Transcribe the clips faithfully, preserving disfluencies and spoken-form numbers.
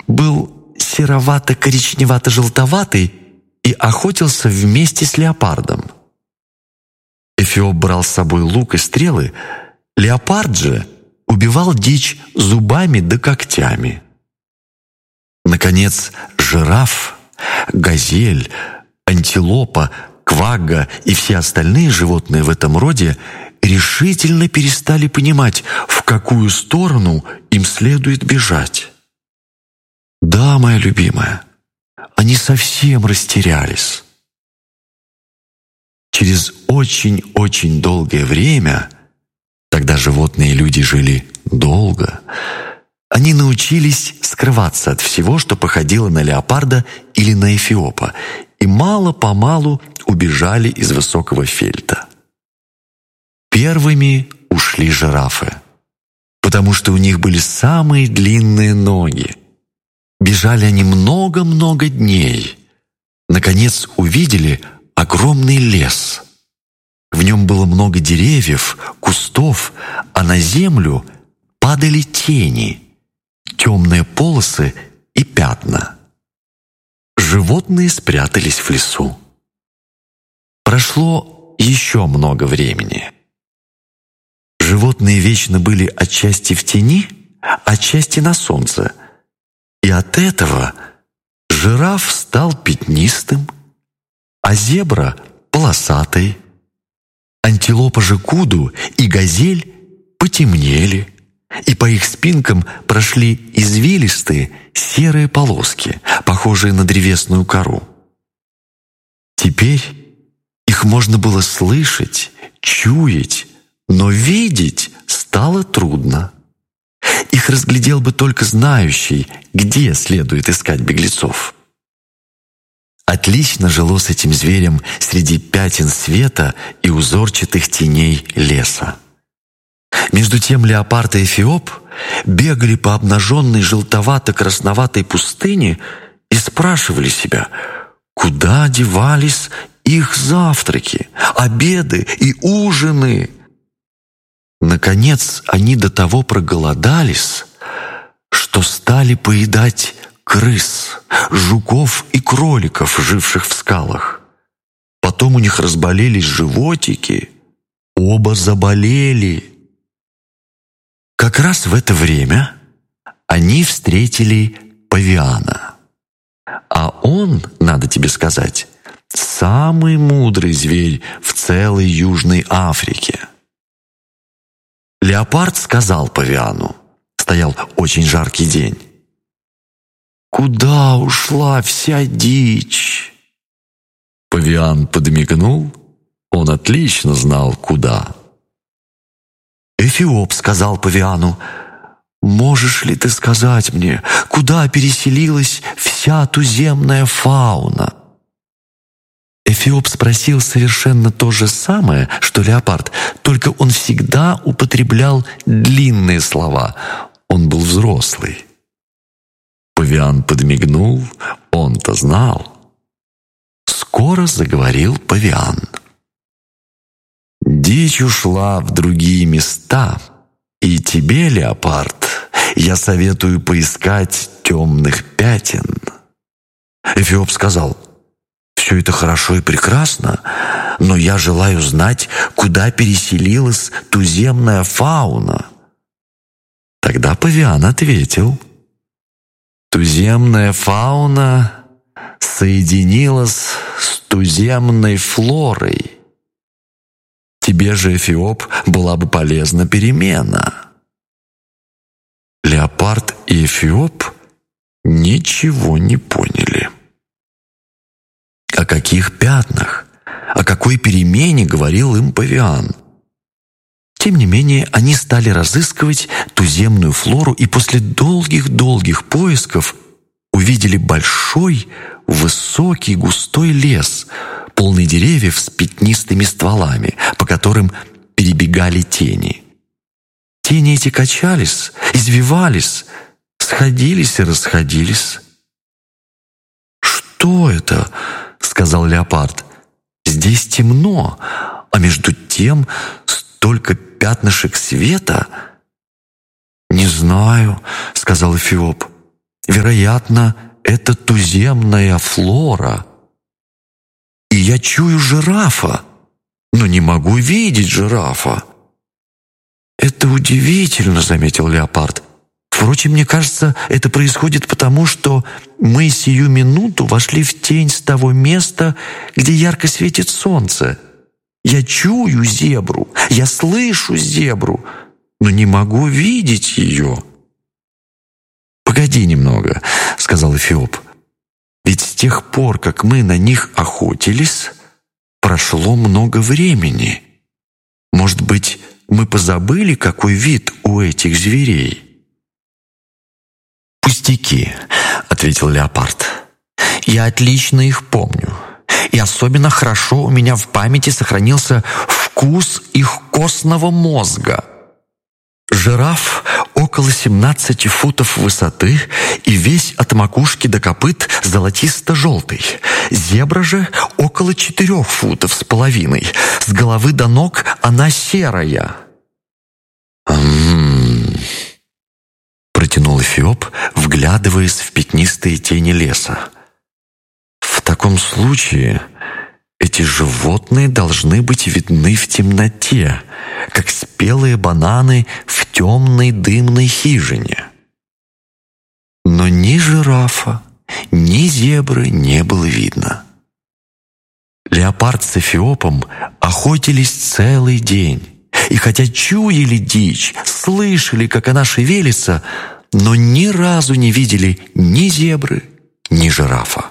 был серовато-коричневато-желтоватый и охотился вместе с леопардом. Эфиоп брал с собой лук и стрелы, леопард же убивал дичь зубами да когтями. Наконец, жираф, газель, антилопа, квагга и все остальные животные в этом роде решительно перестали понимать, в какую сторону им следует бежать. Да, моя любимая, они совсем растерялись. Через очень-очень долгое время, тогда животные и люди жили долго, они научились скрываться от всего, что походило на леопарда или на эфиопа, и мало-помалу убежали из высокого фельта. Первыми ушли жирафы, потому что у них были самые длинные ноги. Бежали они много-много дней. Наконец увидели огромный лес. В нем было много деревьев, кустов, а на землю падали тени, темные полосы и пятна. Животные спрятались в лесу. Прошло еще много времени. Животные вечно были отчасти в тени, отчасти на солнце, и от этого жираф стал пятнистым, а зебра — полосатой, антилопа же куду и газель потемнели, и по их спинкам прошли извилистые серые полоски, похожие на древесную кору. Теперь их можно было слышать, чуять, но видеть стало трудно. Их разглядел бы только знающий, где следует искать беглецов. Отлично жило с этим зверем среди пятен света и узорчатых теней леса. Между тем леопард и эфиоп бегали по обнаженной желтовато-красноватой пустыне и спрашивали себя, куда девались их завтраки, обеды и ужины. Наконец они до того проголодались, что стали поедать крыс, жуков и кроликов, живших в скалах. Потом у них разболелись животики, оба заболели. Как раз в это время они встретили павиана. А он, надо тебе сказать, самый мудрый зверь в целой Южной Африке. Леопард сказал павиану, стоял очень жаркий день: «Куда ушла вся дичь?» Павиан подмигнул, он отлично знал, куда. Эфиоп сказал павиану: «Можешь ли ты сказать мне, куда переселилась вся туземная фауна?» Эфиоп спросил совершенно то же самое, что леопард, только он всегда употреблял длинные слова. Он был взрослый. Павиан подмигнул, он-то знал. Скоро заговорил павиан. «Дичь ушла в другие места, и тебе, леопард, я советую поискать темных пятен». Эфиоп сказал: «Все это хорошо и прекрасно, но я желаю знать, куда переселилась туземная фауна». Тогда павиан ответил: «Туземная фауна соединилась с туземной флорой. Тебе же, Эфиоп, была бы полезна перемена». Леопард и Эфиоп ничего не поняли. О каких пятнах, о какой перемене говорил им павиан? Тем не менее, они стали разыскивать туземную флору и после долгих-долгих поисков увидели большой, высокий, густой лес, полный деревьев с пятнистыми стволами, по которым перебегали тени. Тени эти качались, извивались, сходились и расходились. «Что это?» — сказал леопард. «Здесь темно, а между тем столько пятнышек света». «Не знаю», — сказал Эфиоп. Вероятно, это туземная флора. И я чую жирафа, но не могу видеть жирафа». «Это удивительно», — заметил леопард. «Впрочем, мне кажется, это происходит потому, что мы сию минуту вошли в тень с того места, где ярко светит солнце. Я чую зебру, я слышу зебру, но не могу видеть ее». «Погоди немного», — сказал Эфиоп. «Ведь с тех пор, как мы на них охотились, прошло много времени. Может быть, мы позабыли, какой вид у этих зверей?» «Пустяки», — ответил леопард. «Я отлично их помню. И особенно хорошо у меня в памяти сохранился вкус их костного мозга. Жираф около семнадцати футов высоты и весь от макушки до копыт золотисто-желтый. Зебра же около четырех футов с половиной. С головы до ног она серая». «М-м-м», протянул Эфиоп, вглядываясь в пятнистые тени леса. «В таком случае эти животные должны быть видны в темноте, как спелые бананы в темной дымной хижине». Но ни жирафа, ни зебры не было видно. Леопард с Эфиопом охотились целый день, и хотя чуяли дичь, слышали, как она шевелится, но ни разу не видели ни зебры, ни жирафа.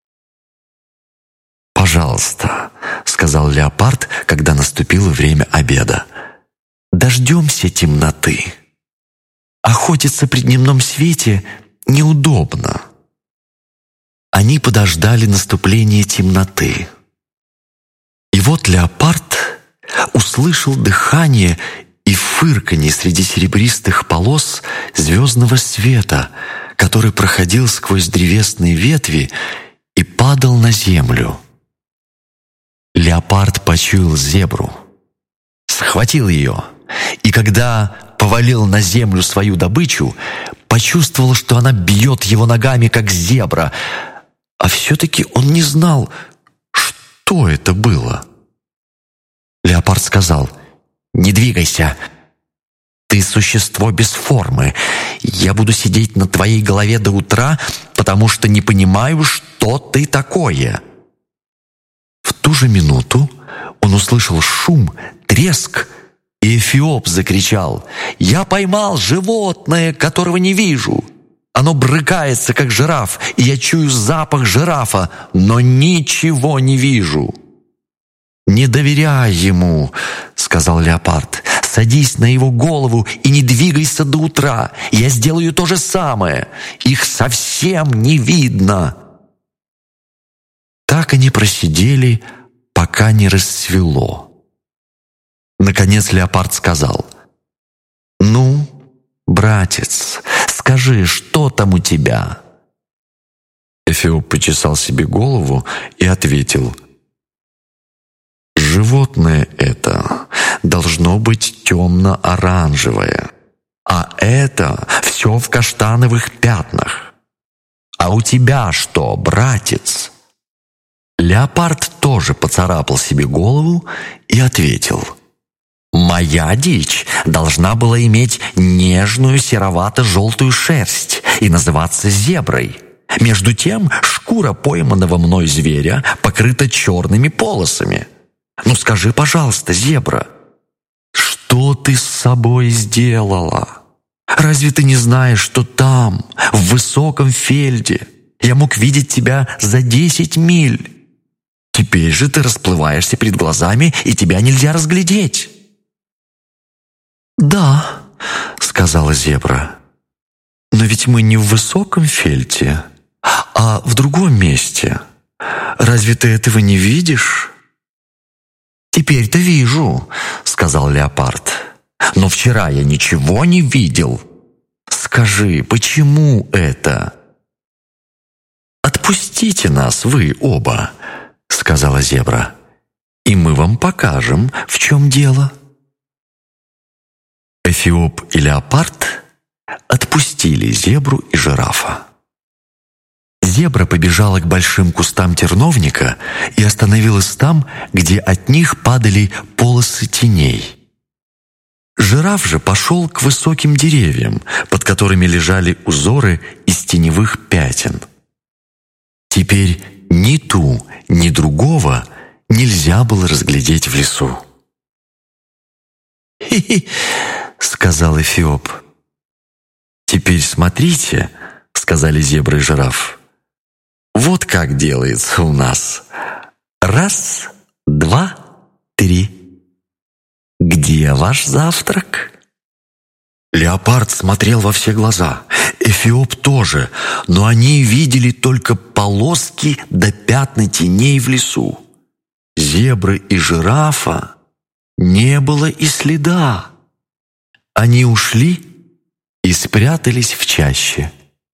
«Пожалуйста», — сказал леопард, когда наступило время обеда, — «дождемся темноты. Охотиться при дневном свете неудобно». Они подождали наступления темноты. И вот леопард услышал дыхание и фырканье среди серебристых полос звездного света, который проходил сквозь древесные ветви и падал на землю. Леопард почуял зебру, схватил ее, и когда повалил на землю свою добычу, почувствовал, что она бьет его ногами, как зебра, а все-таки он не знал, что это было. Леопард сказал: «Не двигайся, ты существо без формы. Я буду сидеть на твоей голове до утра, потому что не понимаю, что ты такое». В ту же минуту он услышал шум, треск, и Эфиоп закричал: «Я поймал животное, которого не вижу. Оно брыкается, как жираф, и я чую запах жирафа, но ничего не вижу». «Не доверяй ему», — сказал леопард. «Садись на его голову и не двигайся до утра. Я сделаю то же самое. Их совсем не видно». Так они просидели, пока не рассвело. Наконец леопард сказал: «Ну, братец, скажи, что там у тебя?» Эфиоп почесал себе голову и ответил: «Животное это должно быть темно-оранжевое, а это все в каштановых пятнах. А у тебя что, братец?» Леопард тоже поцарапал себе голову и ответил: «Моя дичь должна была иметь нежную серовато-желтую шерсть и называться зеброй. Между тем шкура пойманного мной зверя покрыта черными полосами. Ну скажи, пожалуйста, зебра, что ты с собой сделала? Разве ты не знаешь, что там, в высоком фельде, я мог видеть тебя за десять миль? Теперь же ты расплываешься перед глазами, и тебя нельзя разглядеть». «Да», — сказала зебра, — «но ведь мы не в высоком фельде, а в другом месте. Разве ты этого не видишь?» «Теперь-то вижу», — сказал леопард, — «но вчера я ничего не видел. Скажи, почему это?» «Отпустите нас, вы оба», — сказала зебра, — «и мы вам покажем, в чем дело». Эфиоп и леопард отпустили зебру и жирафа. Зебра побежала к большим кустам терновника и остановилась там, где от них падали полосы теней. Жираф же пошел к высоким деревьям, под которыми лежали узоры из теневых пятен. Теперь ни ту, ни другого нельзя было разглядеть в лесу. «Хи-хи», — сказал Эфиоп. «Теперь смотрите», — сказали зебра и жираф. «Вот как делается у нас. Раз, два, три. Где ваш завтрак?» Леопард смотрел во все глаза, Эфиоп тоже, но они видели только полоски да пятна теней в лесу. Зебры и жирафа не было и следа. Они ушли и спрятались в чаще.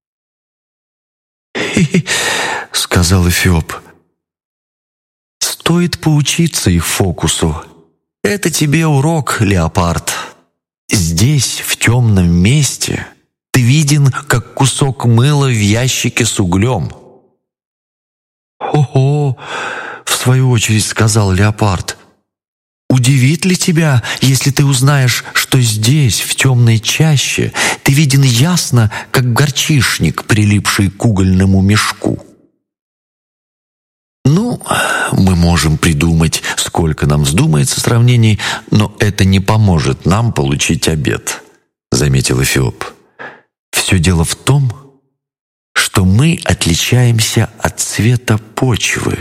«Хи-хи», — сказал Эфиоп, — «стоит поучиться их фокусу. Это тебе урок, леопард. Здесь, в темном месте, ты виден, как кусок мыла в ящике с углем». «Хо-хо», — в свою очередь сказал леопард, — «удивит ли тебя, если ты узнаешь, что здесь, в темной чаще, ты виден ясно, как горчишник, прилипший к угольному мешку?» «Ну, мы можем придумать, сколько нам вздумается сравнений, но это не поможет нам получить обед», — заметил Эфиоп. «Все дело в том, что мы отличаемся от цвета почвы.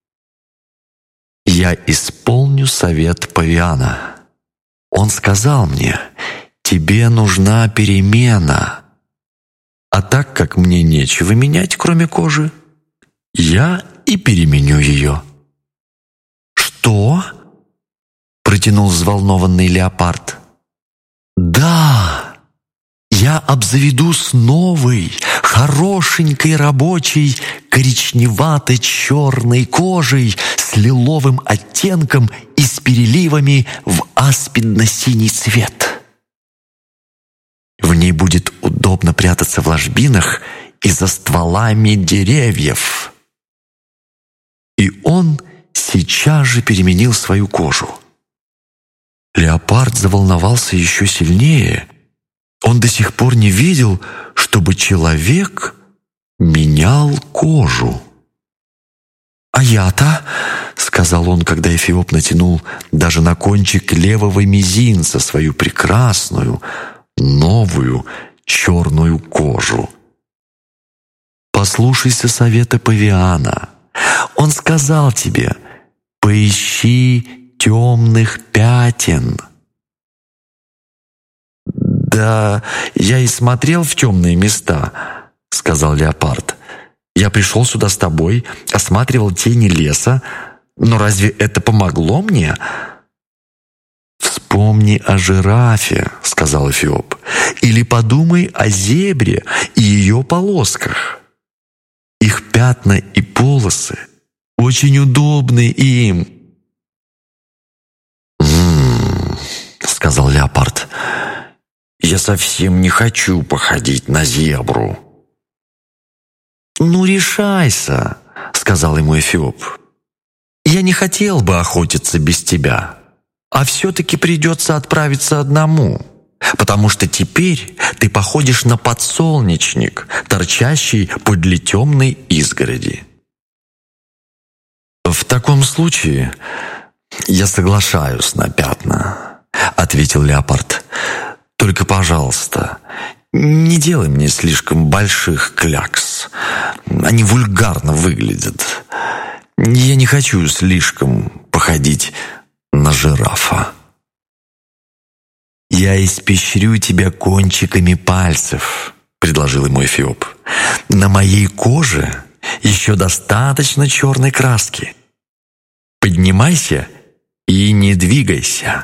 Я исполню совет павиана. Он сказал мне, тебе нужна перемена. А так как мне нечего менять, кроме кожи, я и переменю ее». «Что?» — протянул взволнованный леопард. «Да, я обзаведусь новой, хорошенькой рабочей, коричневато-черной кожей с лиловым оттенком и с переливами в аспидно-синий цвет. В ней будет удобно прятаться в ложбинах и за стволами деревьев». И он сейчас же переменил свою кожу. Леопард заволновался еще сильнее. Он до сих пор не видел, чтобы человек менял кожу. «А я-то», — сказал он, когда Эфиоп натянул даже на кончик левого мизинца свою прекрасную, новую черную кожу. «Послушайся совета павиана. Он сказал тебе, поищи темных пятен». «Да, я и смотрел в темные места», — сказал леопард. «Я пришел сюда с тобой, осматривал тени леса, но разве это помогло мне?» «Вспомни о жирафе», — сказал Эфиоп, «или подумай о зебре и ее полосках. Их пятна и полосы очень удобны им». «М-м-м», сказал леопард, «я совсем не хочу походить на зебру». «Ну, решайся», — сказал ему Эфиоп. «Я не хотел бы охотиться без тебя, а все-таки придется отправиться одному, потому что теперь ты походишь на подсолнечник, торчащий подле темной изгороди». «В таком случае я соглашаюсь на пятна», — ответил леопард. «Только, пожалуйста, не делай мне слишком больших клякс. Они вульгарно выглядят. Я не хочу слишком походить на жирафа». «Я испещрю тебя кончиками пальцев», — предложил ему Эфиоп. «На моей коже еще достаточно черной краски. Поднимайся и не двигайся».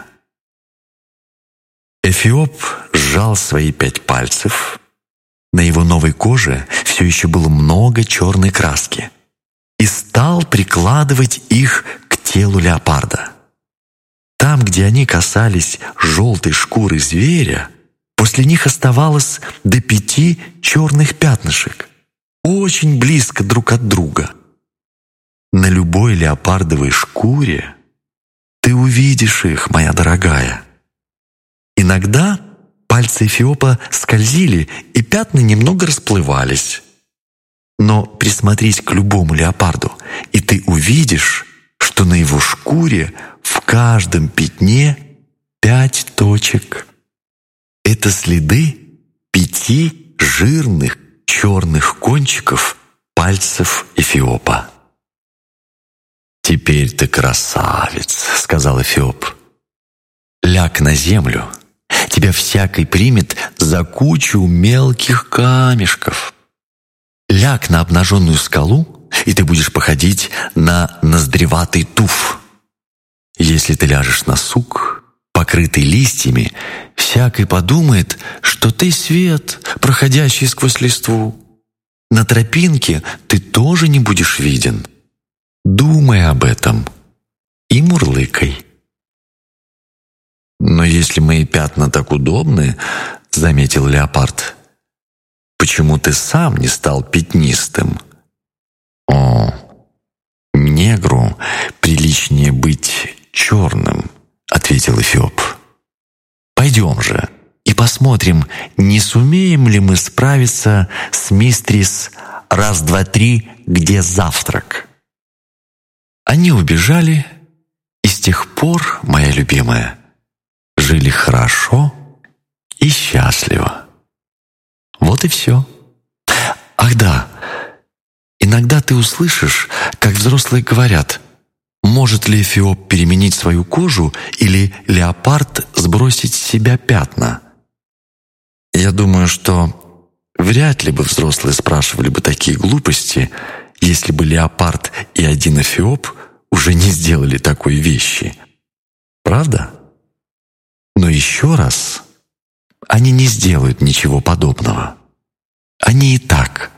Эфиоп сжал свои пять пальцев. На его новой коже все еще было много черной краски и стал прикладывать их к телу леопарда. Там, где они касались желтой шкуры зверя, после них оставалось до пяти черных пятнышек. очень близко друг от друга. На любой леопардовой шкуре ты увидишь их, моя дорогая. Иногда пальцы Эфиопа скользили, и пятна немного расплывались. Но присмотрись к любому леопарду, и ты увидишь, что на его шкуре в каждом пятне пять точек. Это следы пяти жирных черных кончиков пальцев Эфиопа. «Теперь ты красавец», — сказал Эфиоп. «Ляг на землю, тебя всякий примет за кучу мелких камешков. Ляг на обнаженную скалу, и ты будешь походить на ноздреватый туф. Если ты ляжешь на сук, покрытый листьями, всякий подумает, что ты свет, проходящий сквозь листву. На тропинке ты тоже не будешь виден. Думай об этом и мурлыкай». «Но если мои пятна так удобны, — заметил леопард, — почему ты сам не стал пятнистым?» «О, негру приличнее быть черным», — ответил Эфиоп. «Пойдем же и посмотрим, не сумеем ли мы справиться с мистрис раз-два-три, где завтрак». Они убежали, и с тех пор, моя любимая, жили хорошо и счастливо. Вот и все. Ах да, иногда ты услышишь, как взрослые говорят, может ли Эфиоп переменить свою кожу или леопард сбросить с себя пятна. Я думаю, что вряд ли бы взрослые спрашивали бы такие глупости, если бы леопард и один Эфиоп уже не сделали такой вещи. Правда? Но еще раз, они не сделают ничего подобного. Они и так